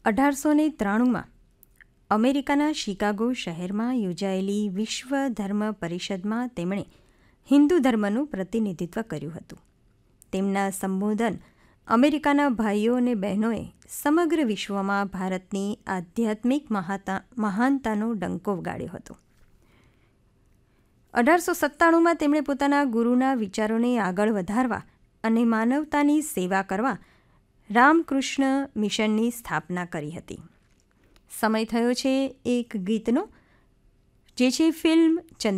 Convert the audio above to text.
1893માં અમેરિકાના શિકાગો શહેરમાં યોજાયેલી વિશ્વ ધર્મ પરિષદમાં તેમણે હિન્દુ ધર્મનું પ્રતિનિધિત્વ કર્યું હતું. તેમના સંબોધન અમેરિકાના ભાઈઓ અને બહેનોએ સમગ્ર વિશ્વમાં ભારતની આધ્યાત્મિક મહાનતાનો ડંકો વગાડ્યો હતો. 1897માં તેમણે પોતાના ગુરુના વિચારોને આગળ વધારવા અને માનવતાની સેવા કરવા રામકૃષ્ણ મિશનની સ્થાપના કરી હતી. સમય થયો છે એક ગીતનો, જે છે ફિલ્મ